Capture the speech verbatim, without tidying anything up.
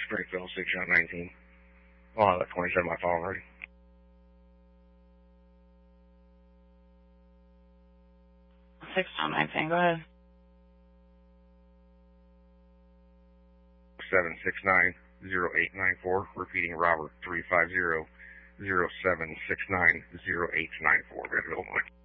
Springfield, six shot nineteen. I'll have that twenty-seven my phone ready. six shot nineteen, go ahead. seven six nine zero eight nine four, repeating Robert three five zero zero seven six nine zero eight nine four. Ready to go, Mike.